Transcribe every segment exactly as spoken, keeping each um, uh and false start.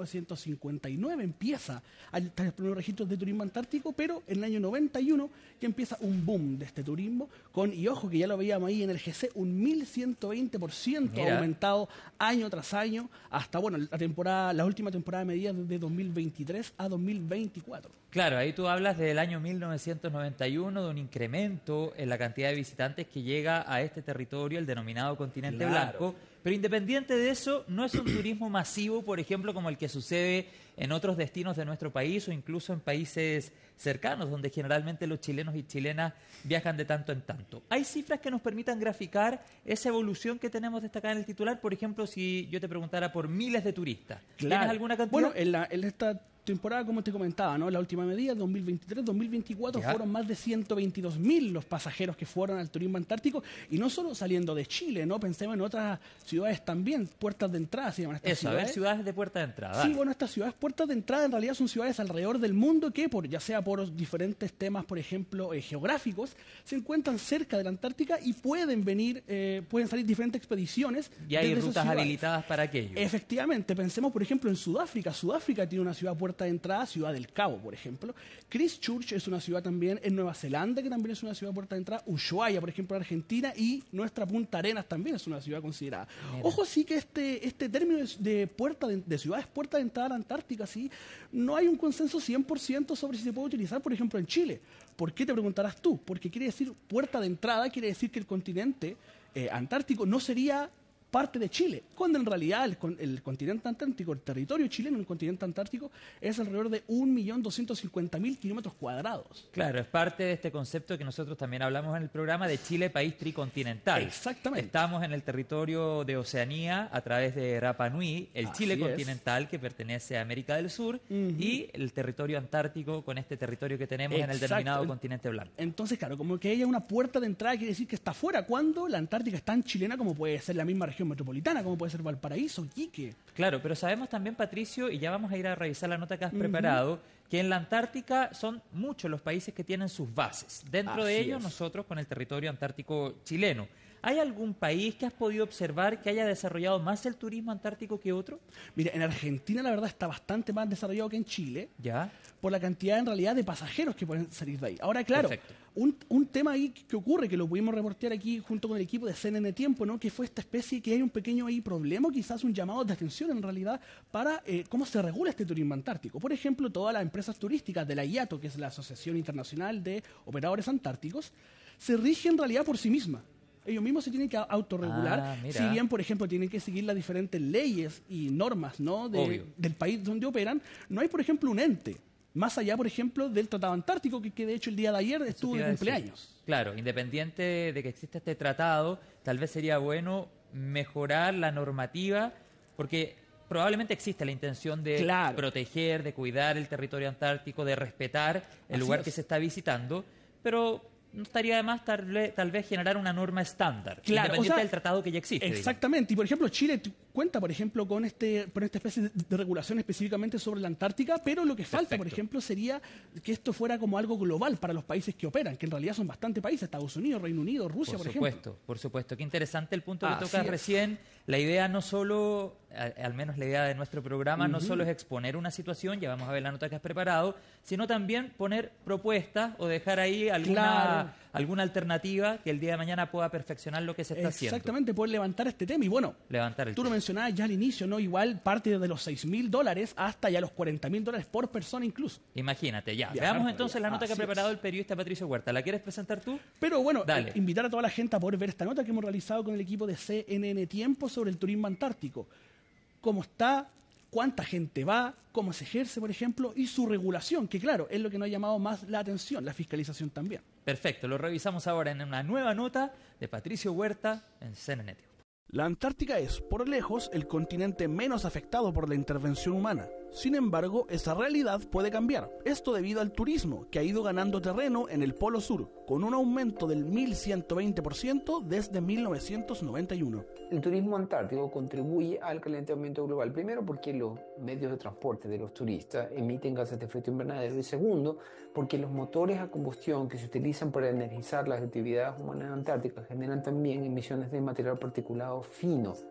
novecientos cincuenta y nueve empieza a estar los primeros registros de turismo antártico, pero en el año noventa y uno que empieza un boom de este turismo, con, y ojo que ya lo veíamos ahí en el G C, un mil ciento veinte por ciento Mira. aumentado año tras año, hasta bueno, la temporada, la última temporada medida desde dos mil veintitrés a dos mil veinticuatro. Claro, ahí tú hablas del año mil novecientos noventa y uno, de un incremento en la cantidad de visitantes que llega a este territorio, el denominado continente Claro. blanco. Pero independiente de eso, no es un turismo masivo, por ejemplo, como el que sucede en otros destinos de nuestro país o incluso en países cercanos, donde generalmente los chilenos y chilenas viajan de tanto en tanto. ¿Hay cifras que nos permitan graficar esa evolución que tenemos destacada en el titular? Por ejemplo, si yo te preguntara por miles de turistas, ¿tienes Claro. alguna cantidad? Bueno, en, la, en esta temporada, como te comentaba, ¿no? La última medida, dos mil veintitrés dos mil veinticuatro, Ya. fueron más de ciento veintidós mil los pasajeros que fueron al turismo antártico, y no solo saliendo de Chile, ¿no? Pensemos en otras ciudades también, puertas de entrada se llaman estas Eso, a ciudades. ver, ciudades de puerta de entrada. Sí, dale. bueno, estas ciudades puertas de entrada en realidad son ciudades alrededor del mundo que, por ya sea por diferentes temas, por ejemplo, eh, geográficos, se encuentran cerca de la Antártica y pueden venir, eh, pueden salir diferentes expediciones. Y hay desde esas rutas ciudades. habilitadas para aquello. Efectivamente, pensemos por ejemplo en Sudáfrica. Sudáfrica tiene una ciudad puerta de entrada, Ciudad del Cabo, por ejemplo. Christchurch es una ciudad también en Nueva Zelanda, que también es una ciudad puerta de entrada. Ushuaia, por ejemplo, en Argentina, y nuestra Punta Arenas también es una ciudad considerada. Mira. Ojo, sí que este, este término de, de puerta de, de ciudades puerta de entrada a la Antártica, sí, no hay un consenso cien por ciento sobre si se puede utilizar, por ejemplo, en Chile. ¿Por qué te preguntarás tú? Porque quiere decir puerta de entrada, quiere decir que el continente eh, antártico no sería parte de Chile, cuando en realidad el, con- el continente antártico, el territorio chileno en el continente antártico, es alrededor de un millón doscientos cincuenta mil kilómetros cuadrados. Claro, es parte de este concepto que nosotros también hablamos en el programa de Chile, país tricontinental. Exactamente. Estamos en el territorio de Oceanía a través de Rapa Nui, el Así Chile es. continental que pertenece a América del Sur, Ujú. y el territorio antártico con este territorio que tenemos en el Exacto. denominado continente blanco. Entonces, claro, como que haya una puerta de entrada quiere decir que está fuera, cuando la Antártica es tan chilena como puede ser la misma región metropolitana, como puede ser Valparaíso, Iquique. Claro, pero sabemos también, Patricio, y ya vamos a ir a revisar la nota que has Ujú. preparado, que en la Antártica son muchos los países que tienen sus bases. Dentro de Así ellos, es. nosotros con el territorio antártico chileno. ¿Hay algún país que has podido observar que haya desarrollado más el turismo antártico que otro? Mira, en Argentina la verdad está bastante más desarrollado que en Chile, Ya. por la cantidad en realidad de pasajeros que pueden salir de ahí. Ahora, claro, Perfecto. un, un tema ahí que ocurre, que lo pudimos reportear aquí junto con el equipo de C N N Tiempo, ¿no? Que fue esta especie, que hay un pequeño ahí problema, quizás un llamado de atención en realidad, para eh, cómo se regula este turismo antártico. Por ejemplo, todas las empresas turísticas de la I A T O, que es la Asociación Internacional de Operadores Antárticos, se rigen en realidad por sí mismas. Ellos mismos se tienen que autorregular, Ah, mira. si bien, por ejemplo, tienen que seguir las diferentes leyes y normas, ¿no? de- Obvio. del país donde operan. No hay, por ejemplo, un ente, más allá, por ejemplo, del Tratado Antártico, que, que de hecho el día de ayer Eso estuvo te de iba a decir. cumpleaños. Claro, independiente de que exista este tratado, tal vez sería bueno mejorar la normativa, porque probablemente existe la intención de Claro. proteger, de cuidar el territorio antártico, de respetar el Así lugar es. que se está visitando, pero no estaría de más tal vez, tal vez generar una norma estándar, Claro, independiente o sea, del tratado que ya existe. digamos. Exactamente, y por ejemplo Chile t- cuenta, por ejemplo, con este con esta especie de, de regulación específicamente sobre la Antártica, pero lo que falta, por Perfecto. ejemplo, sería que esto fuera como algo global para los países que operan, que en realidad son bastantes países, Estados Unidos, Reino Unido, Rusia, por, Por ejemplo. supuesto, por supuesto. Qué interesante el punto que Así tocas es. recién. La idea no solo, a- al menos la idea de nuestro programa, no Ujú. solo es exponer una situación, ya vamos a ver la nota que has preparado, sino también poner propuestas o dejar ahí alguna, Claro. alguna alternativa que el día de mañana pueda perfeccionar lo que se está haciendo. Exactamente, poder levantar este tema. Y bueno, Levantar el tú lo tema. mencionabas ya al inicio, ¿no? Igual parte desde los seis mil dólares hasta ya los cuarenta mil dólares por persona incluso. Imagínate, ya. Viajar Veamos por entonces allá. la nota que ha Así preparado es. el periodista Patricio Huerta. ¿La quieres presentar tú? Pero bueno, Dale. eh, invitar a toda la gente a poder ver esta nota que hemos realizado con el equipo de C N N Tiempo sobre el turismo antártico. Cómo está, cuánta gente va, cómo se ejerce, por ejemplo, y su regulación, que claro, es lo que nos ha llamado más la atención, la fiscalización también. Perfecto, lo revisamos ahora en una nueva nota de Patricio Huerta en C N N Tiempo. La Antártica es, por lejos, el continente menos afectado por la intervención humana. Sin embargo, esa realidad puede cambiar. Esto debido al turismo, que ha ido ganando terreno en el Polo Sur, con un aumento del mil ciento veinte por ciento desde mil novecientos noventa y uno. El turismo antártico contribuye al calentamiento global, primero porque los medios de transporte de los turistas emiten gases de efecto invernadero y segundo porque los motores a combustión que se utilizan para energizar las actividades humanas antárticas generan también emisiones de material particulado fino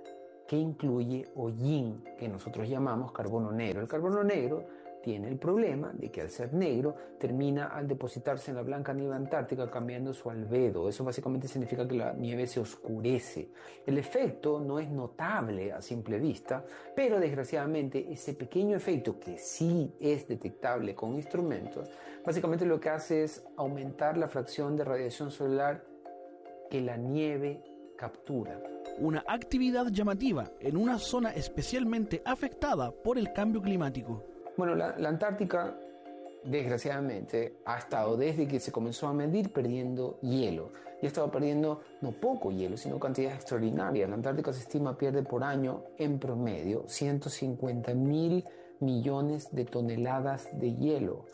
que incluye hollín, que nosotros llamamos carbono negro. El carbono negro tiene el problema de que al ser negro termina al depositarse en la blanca nieve antártica cambiando su albedo. Eso básicamente significa que la nieve se oscurece. El efecto no es notable a simple vista, pero desgraciadamente ese pequeño efecto que sí es detectable con instrumentos, básicamente lo que hace es aumentar la fracción de radiación solar que la nieve captura. Una actividad llamativa en una zona especialmente afectada por el cambio climático. Bueno, la, la Antártica, desgraciadamente, ha estado desde que se comenzó a medir perdiendo hielo. Y ha estado perdiendo no poco hielo, sino cantidades extraordinarias. La Antártica se estima pierde por año, en promedio, ciento cincuenta mil millones de toneladas de hielo.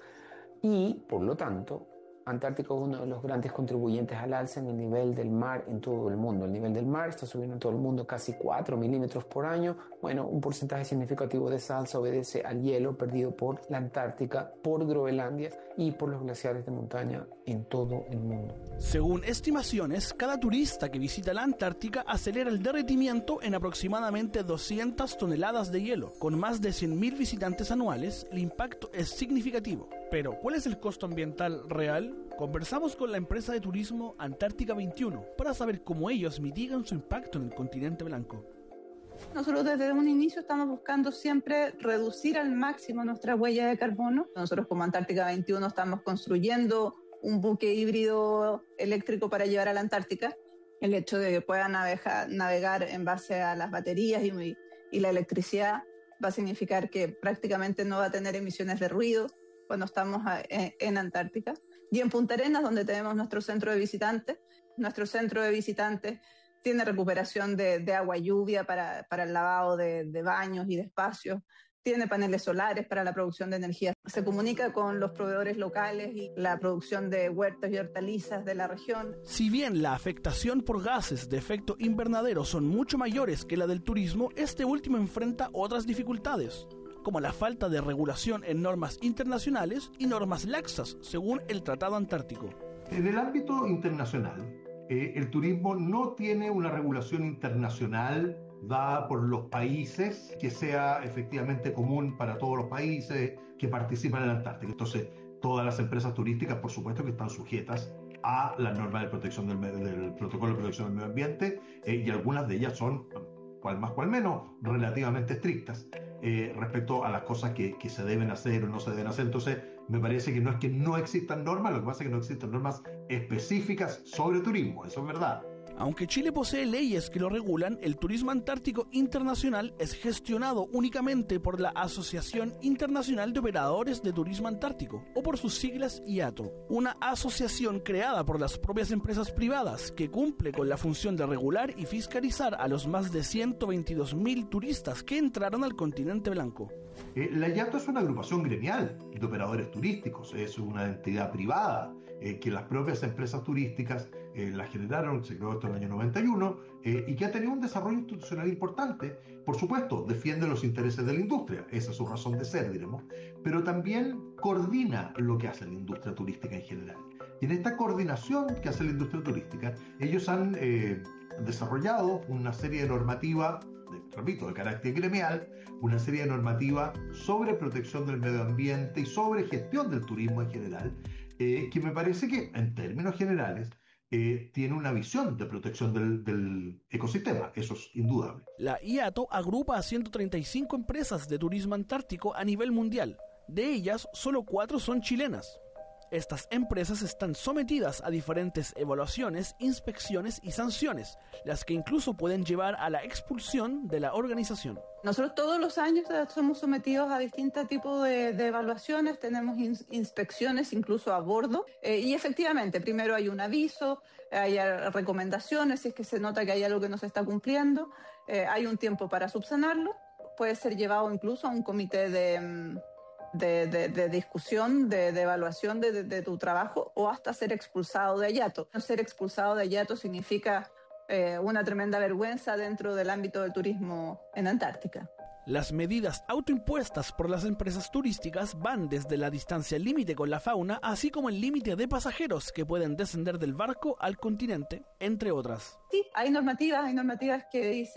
Y, por lo tanto, Antártica es uno de los grandes contribuyentes al alza en el nivel del mar en todo el mundo. El nivel del mar está subiendo en todo el mundo casi cuatro milímetros por año. Bueno, un porcentaje significativo de esa alza obedece al hielo perdido por la Antártica, por Groenlandia y por los glaciares de montaña en todo el mundo. Según estimaciones, cada turista que visita la Antártica acelera el derretimiento en aproximadamente doscientas toneladas de hielo. Con más de cien mil visitantes anuales, el impacto es significativo. Pero, ¿cuál es el costo ambiental real? Conversamos con la empresa de turismo Antártica veintiuno para saber cómo ellos mitigan su impacto en el continente blanco. Nosotros desde un inicio estamos buscando siempre reducir al máximo nuestra huella de carbono. Nosotros como Antártica veintiuno estamos construyendo un buque híbrido eléctrico para llevar a la Antártica. El hecho de que pueda navegar, navegar en base a las baterías y, y la electricidad va a significar que prácticamente no va a tener emisiones de ruido cuando estamos a, en, en Antártica. Y en Punta Arenas, donde tenemos nuestro centro de visitantes, nuestro centro de visitantes tiene recuperación de, de agua lluvia para, para el lavado de, de baños y de espacios, tiene paneles solares para la producción de energía. Se comunica con los proveedores locales y la producción de huertos y hortalizas de la región. Si bien la afectación por gases de efecto invernadero son mucho mayores que la del turismo, este último enfrenta otras dificultades, como la falta de regulación en normas internacionales y normas laxas, según el Tratado Antártico. En el ámbito internacional, eh, el turismo no tiene una regulación internacional dada por los países que sea efectivamente común para todos los países que participan en la Antártica. Entonces, todas las empresas turísticas, por supuesto, que están sujetas a las normas de protección del, del protocolo de protección del medio ambiente, eh, y algunas de ellas son, cual más cual menos, relativamente estrictas eh, respecto a las cosas que, que se deben hacer o no se deben hacer. Entonces, me parece que no es que no existan normas, lo que pasa es que no existen normas específicas sobre turismo, eso es verdad. Aunque Chile posee leyes que lo regulan, el turismo antártico internacional es gestionado únicamente por la Asociación Internacional de Operadores de Turismo Antártico, o por sus siglas I A T O, una asociación creada por las propias empresas privadas que cumple con la función de regular y fiscalizar a los más de ciento veintidós mil turistas que entraron al continente blanco. Eh, la I A T O es una agrupación gremial de operadores turísticos, es una entidad privada eh, que las propias empresas turísticas eh, la generaron, se creó esto en el año noventa y uno, eh, y que ha tenido un desarrollo institucional importante. Por supuesto, defiende los intereses de la industria, esa es su razón de ser, diremos, pero también coordina lo que hace la industria turística en general. Y en esta coordinación que hace la industria turística, ellos han eh, desarrollado una serie de normativa, de, repito, de carácter gremial, una serie de normativa sobre protección del medio ambiente y sobre gestión del turismo en general, eh, que me parece que, en términos generales, eh, tiene una visión de protección del, del ecosistema, eso es indudable. La I A T O agrupa a ciento treinta y cinco empresas de turismo antártico a nivel mundial. De ellas, solo cuatro son chilenas. Estas empresas están sometidas a diferentes evaluaciones, inspecciones y sanciones, las que incluso pueden llevar a la expulsión de la organización. Nosotros todos los años somos sometidos a distintos tipos de, de evaluaciones, tenemos in, inspecciones incluso a bordo, eh, y efectivamente primero hay un aviso, hay recomendaciones si es que se nota que hay algo que no se está cumpliendo, eh, hay un tiempo para subsanarlo, puede ser llevado incluso a un comité de... De, de, de discusión, de, de evaluación de, de, de tu trabajo, o hasta ser expulsado de I A T O. Ser expulsado de I A T O significa eh, una tremenda vergüenza dentro del ámbito del turismo en Antártica. Las medidas autoimpuestas por las empresas turísticas van desde la distancia límite con la fauna, así como el límite de pasajeros que pueden descender del barco al continente, entre otras. Sí, hay normativas, hay normativas que dice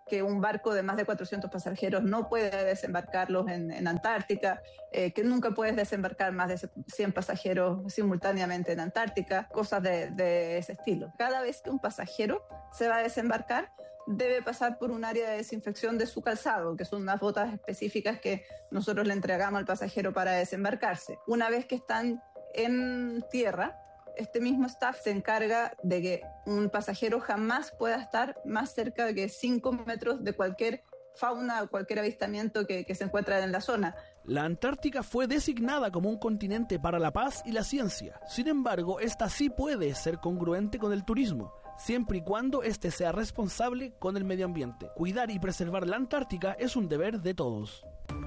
que un barco de más de cuatrocientos pasajeros no puede desembarcarlos en, en Antártica, eh, que nunca puedes desembarcar más de cien pasajeros simultáneamente en Antártica, cosas de, de ese estilo. Cada vez que un pasajero se va a desembarcar, debe pasar por un área de desinfección de su calzado, que son unas botas específicas que nosotros le entregamos al pasajero para desembarcarse. Una vez que están en tierra, este mismo staff se encarga de que un pasajero jamás pueda estar más cerca de que cinco metros de cualquier fauna o cualquier avistamiento que, que se encuentra en la zona. La Antártica fue designada como un continente para la paz y la ciencia. Sin embargo, esta sí puede ser congruente con el turismo, siempre y cuando éste sea responsable con el medio ambiente. Cuidar y preservar la Antártica es un deber de todos.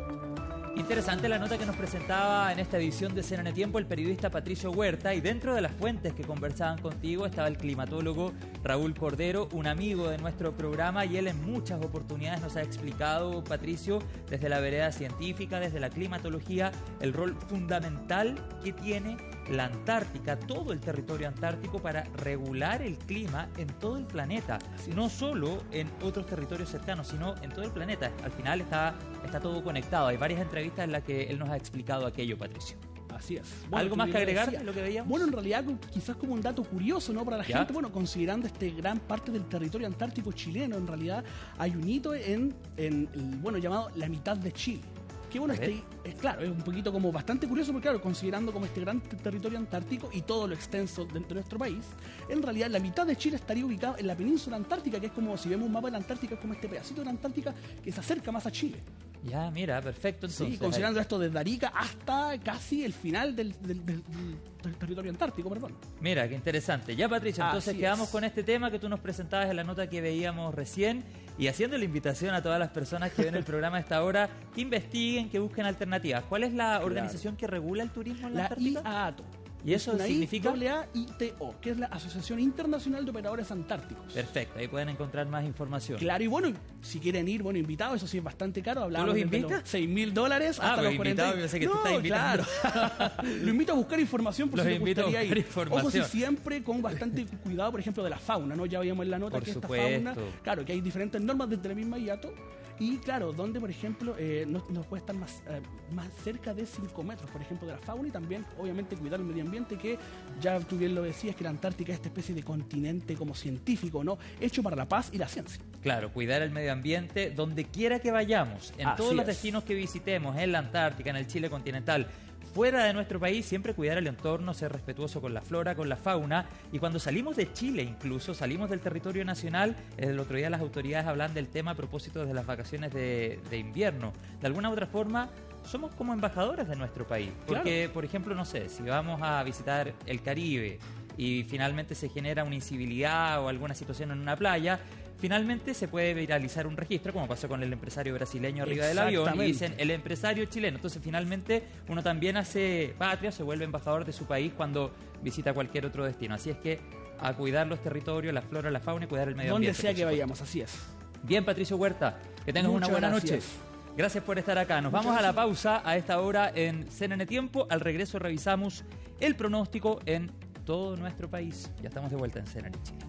Interesante la nota que nos presentaba en esta edición de C N N Tiempo el periodista Patricio Huerta, y dentro de las fuentes que conversaban contigo estaba el climatólogo Raúl Cordero, un amigo de nuestro programa, y él en muchas oportunidades nos ha explicado, Patricio, desde la vereda científica, desde la climatología, el rol fundamental que tiene la Antártica, todo el territorio antártico, para regular el clima en todo el planeta, no solo en otros territorios cercanos, sino en todo el planeta. Al final está, está todo conectado. Hay varias entrevistas en las que él nos ha explicado aquello, Patricio. Así es. Bueno, ¿algo más que agregar decía, de lo que veíamos? Bueno, en realidad quizás como un dato curioso, ¿no? Para la ¿Ya? gente, bueno, considerando este gran parte del territorio antártico chileno, en realidad hay un hito en, en el, bueno, llamado la mitad de Chile. Que bueno, este, es claro, es un poquito como bastante curioso, porque claro, considerando como este gran territorio antártico y todo lo extenso dentro de nuestro país, en realidad la mitad de Chile estaría ubicada en la península antártica, que es como, si vemos un mapa de la Antártica, es como este pedacito de la Antártica que se acerca más a Chile. Ya, mira, perfecto. Entonces, sí, considerando ahí esto desde Arica hasta casi el final del, del, del, del territorio antártico, perdón. Mira, qué interesante. Ya, Patricio, entonces Así quedamos es. con este tema que tú nos presentabas en la nota que veíamos recién, y haciendo la invitación a todas las personas que ven el programa a esta hora, que investiguen, que busquen alternativas. ¿Cuál es la organización que regula el turismo en la, La Antártica? I A A T O. ¿Y eso Una significa? I A I T O, que es la Asociación Internacional de Operadores Antárticos. Perfecto, ahí pueden encontrar más información. Claro, y bueno, si quieren ir, bueno, invitados, eso sí es bastante caro. ¿Tú los invitas? seis mil dólares Ah, hasta pero los cuarenta. invitado, yo sé que no, tú estás invitando. Claro. Lo invito a buscar información por Los si les invito a gustaría buscar ir. información. Ojo, sí, siempre con bastante cuidado, por ejemplo, de la fauna, ¿no? Ya veíamos en la nota Por que supuesto. esta fauna, claro, que hay diferentes normas desde la misma I A T O. Y claro, donde, por ejemplo, eh, no, no puede estar más, eh, más cerca de cinco metros, por ejemplo, de la fauna, y también, obviamente, cuidar el medio ambiente, que ya tú bien lo decías, que la Antártica es esta especie de continente como científico, ¿no? Hecho para la paz y la ciencia. Claro, cuidar el medio ambiente donde quiera que vayamos, en Así todos los es. destinos que visitemos, en la Antártica, en el Chile continental, fuera de nuestro país, siempre cuidar el entorno, ser respetuoso con la flora, con la fauna. Y cuando salimos de Chile, incluso salimos del territorio nacional, el otro día las autoridades hablan del tema a propósito de las vacaciones de, de invierno. De alguna u otra forma, somos como embajadores de nuestro país. Porque, claro, por ejemplo, no sé, si vamos a visitar el Caribe y finalmente se genera una incivilidad o alguna situación en una playa, finalmente se puede viralizar un registro, como pasó con el empresario brasileño arriba del avión, y dicen el empresario chileno. Entonces, finalmente, uno también hace patria, se vuelve embajador de su país cuando visita cualquier otro destino. Así es que a cuidar los territorios, la flora, la fauna y cuidar el medio Donde ambiente. sea que vayamos, así es. Bien, Patricio Huerta, que tengas Muchas una buena gracias. noche. Gracias por estar acá. Nos Muchas vamos a la gracias. pausa a esta hora en C N N Tiempo. Al regreso revisamos el pronóstico en todo nuestro país. Ya estamos de vuelta en C N N Chile.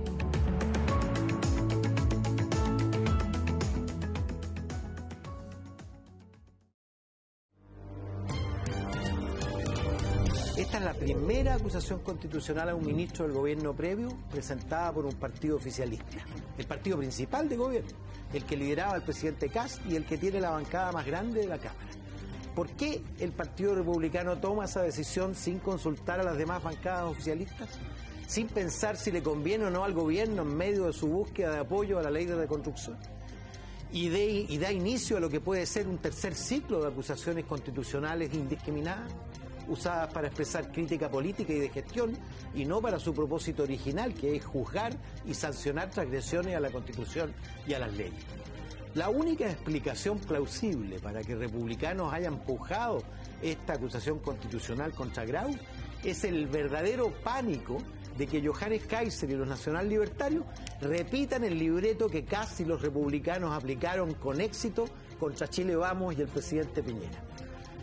Esta es la primera acusación constitucional a un ministro del gobierno previo presentada por un partido oficialista. El partido principal de gobierno, el que lideraba el presidente Kast y el que tiene la bancada más grande de la Cámara. ¿Por qué el Partido Republicano toma esa decisión sin consultar a las demás bancadas oficialistas? Sin pensar si le conviene o no al gobierno en medio de su búsqueda de apoyo a la ley de reconstrucción. Y, de, y da inicio a lo que puede ser un tercer ciclo de acusaciones constitucionales indiscriminadas, usadas para expresar crítica política y de gestión, y no para su propósito original, que es juzgar y sancionar transgresiones a la Constitución y a las leyes. La única explicación plausible para que republicanos hayan empujado esta acusación constitucional contra Grau es el verdadero pánico de que Johannes Kaiser y los nacional libertarios repitan el libreto que casi los republicanos aplicaron con éxito contra Chile Vamos y el presidente Piñera.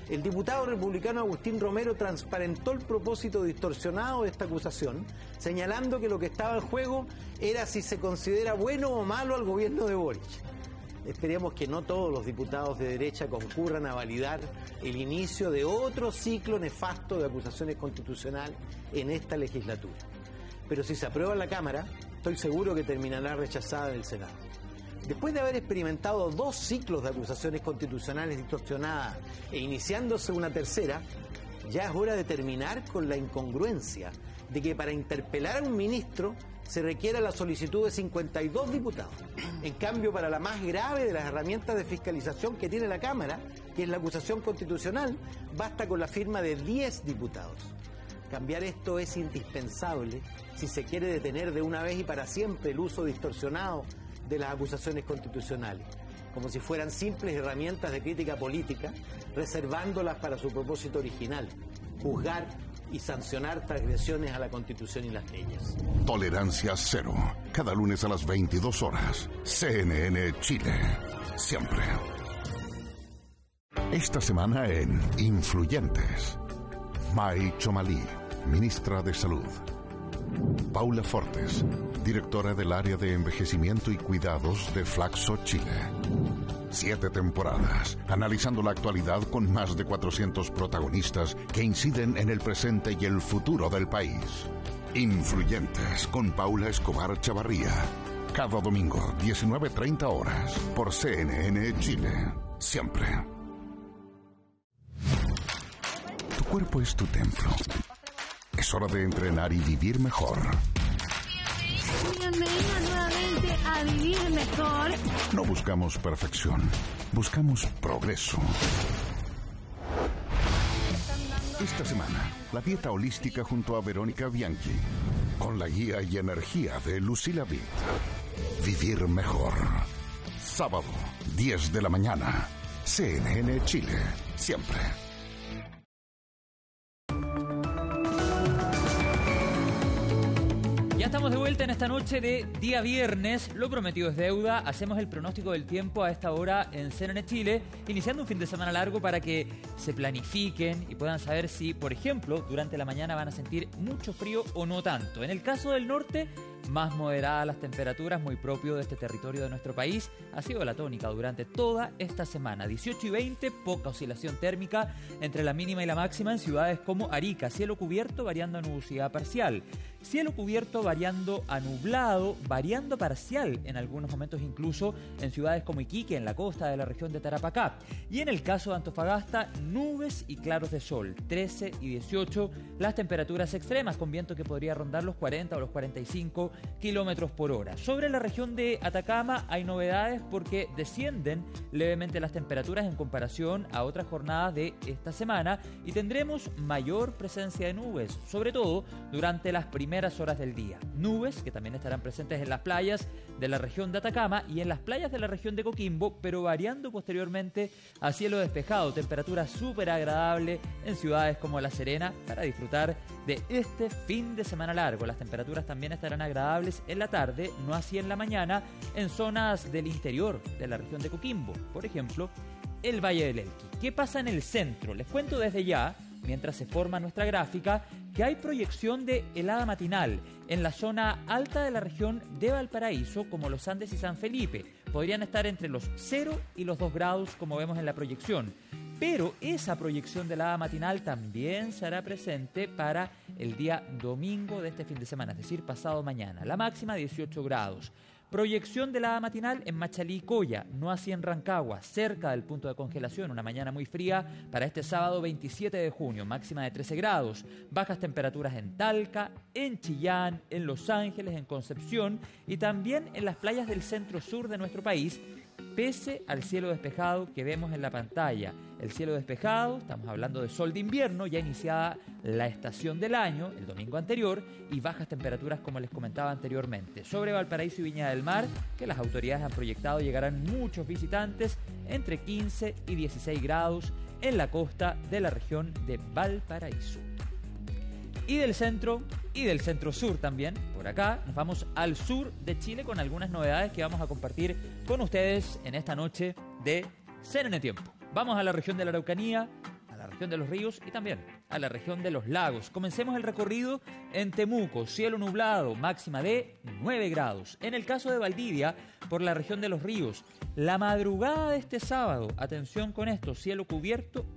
El diputado republicano Agustín Romero transparentó el propósito distorsionado de esta acusación, señalando que lo que estaba en juego era si se considera bueno o malo al gobierno de Boric. Esperemos que no todos los diputados de derecha concurran a validar el inicio de otro ciclo nefasto de acusaciones constitucionales en esta legislatura. Pero si se aprueba en la Cámara, estoy seguro que terminará rechazada en el Senado. Después de haber experimentado dos ciclos de acusaciones constitucionales distorsionadas e iniciándose una tercera, ya es hora de terminar con la incongruencia de que para interpelar a un ministro se requiera la solicitud de cincuenta y dos diputados. En cambio, para la más grave de las herramientas de fiscalización que tiene la Cámara, que es la acusación constitucional, basta con la firma de diez diputados. Cambiar esto es indispensable si se quiere detener de una vez y para siempre el uso distorsionado de las acusaciones constitucionales, como si fueran simples herramientas de crítica política, reservándolas para su propósito original, juzgar y sancionar transgresiones a la Constitución y las leyes. Tolerancia cero. Cada lunes a las veintidós horas. C N N Chile. Siempre. Esta semana en Influyentes. May Chomalí, ministra de Salud. Paula Fortes, directora del área de envejecimiento y cuidados de Flaxo Chile. Siete temporadas, analizando la actualidad con más de cuatrocientos protagonistas que inciden en el presente y el futuro del país. Influyentes con Paula Escobar Chavarría. Cada domingo, diecinueve treinta horas, por C N N Chile. Siempre. Tu cuerpo es tu templo. Es hora de entrenar y vivir mejor. Bienvenida nuevamente a Vivir Mejor. No buscamos perfección, buscamos progreso. Esta semana, la dieta holística junto a Verónica Bianchi, con la guía y energía de Lucila Vitt. Vivir mejor. Sábado, diez de la mañana. C N N Chile, siempre. Ya estamos de vuelta en esta noche de día viernes. Lo prometido es deuda. Hacemos el pronóstico del tiempo a esta hora en C N N Chile, iniciando un fin de semana largo para que se planifiquen y puedan saber si, por ejemplo, durante la mañana van a sentir mucho frío o no tanto. En el caso del norte, más moderadas las temperaturas, muy propio de este territorio de nuestro país. Ha sido la tónica durante toda esta semana. dieciocho y veinte, poca oscilación térmica entre la mínima y la máxima en ciudades como Arica. Cielo cubierto variando a nubosidad parcial. Cielo cubierto variando a nublado, variando parcial en algunos momentos incluso en ciudades como Iquique, en la costa de la región de Tarapacá. Y en el caso de Antofagasta, nubes y claros de sol, trece y dieciocho. Las temperaturas extremas con viento que podría rondar los cuarenta o los cuarenta y cinco kilómetros por hora. Sobre la región de Atacama hay novedades porque descienden levemente las temperaturas en comparación a otras jornadas de esta semana y tendremos mayor presencia de nubes, sobre todo durante las primeras horas del día. Nubes que también estarán presentes en las playas de la región de Atacama y en las playas de la región de Coquimbo, pero variando posteriormente a cielo despejado. Temperatura súper agradable en ciudades como La Serena para disfrutar de este fin de semana largo. Las temperaturas también estarán agradables en la tarde, no así en la mañana, en zonas del interior de la región de Coquimbo. Por ejemplo, el Valle del Elqui. ¿Qué pasa en el centro? Les cuento desde ya, mientras se forma nuestra gráfica, que hay proyección de helada matinal en la zona alta de la región de Valparaíso, como los Andes y San Felipe. Podrían estar entre los cero y los dos grados, como vemos en la proyección. Pero esa proyección de helada matinal también será presente para el día domingo de este fin de semana, es decir, pasado mañana. La máxima dieciocho grados. Proyección de helada matinal en Machalí y Coya, no así en Rancagua, cerca del punto de congelación. Una mañana muy fría para este sábado veintisiete de junio, máxima de trece grados. Bajas temperaturas en Talca, en Chillán, en Los Ángeles, en Concepción y también en las playas del centro-sur de nuestro país, pese al cielo despejado que vemos en la pantalla. El cielo despejado, estamos hablando de sol de invierno, ya iniciada la estación del año, el domingo anterior, y bajas temperaturas como les comentaba anteriormente. Sobre Valparaíso y Viña del Mar, que las autoridades han proyectado llegarán muchos visitantes, entre quince y dieciséis grados en la costa de la región de Valparaíso. Y del centro, y del centro sur también, por acá, nos vamos al sur de Chile con algunas novedades que vamos a compartir con ustedes en esta noche de C N N Tiempo. Vamos a la región de la Araucanía, a la región de los ríos y también a la región de los lagos. Comencemos el recorrido en Temuco, cielo nublado, máxima de nueve grados. En el caso de Valdivia, por la región de los ríos, la madrugada de este sábado, atención con esto, cielo cubierto